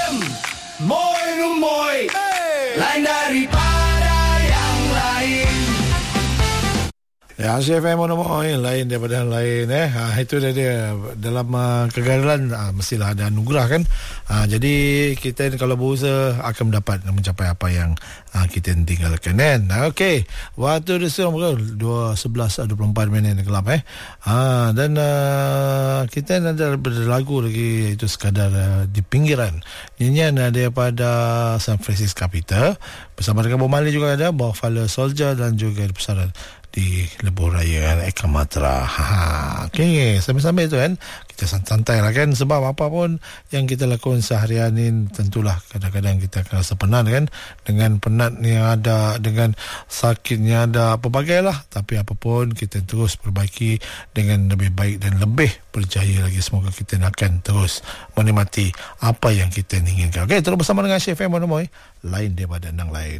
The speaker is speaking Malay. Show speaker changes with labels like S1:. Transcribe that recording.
S1: FM Moi Rumoi, lain daripada yang lain.
S2: Ya, CFM lain daripada yang lain itu dia dalam kegagalan mestilah ada anugerah kan. Jadi kita kalau berusaha akan mencapai apa yang kita tinggalkan kan. Okey, waktu dia sekarang 2:11:24 gelap dan kita ada berlagu lagi itu sekadar di pinggiran. Nyanyian daripada San Francisco Capital bersama dengan Bob Marley juga ada, Buffalo Soldier dan juga bersama di Lebuh Raya Eka Matra. Okey, sambil-sambil tu kan kita santai lah kan, sebab apa pun yang kita lakukan seharian ni tentulah kadang-kadang kita akan rasa penat kan, dengan penat yang ada, dengan sakitnya ada, pelbagai lah, tapi apapun kita terus perbaiki dengan lebih baik dan lebih berjaya lagi. Semoga kita akan terus menikmati apa yang kita inginkan. Okey, terus bersama dengan Chef M. lain daripada yang lain.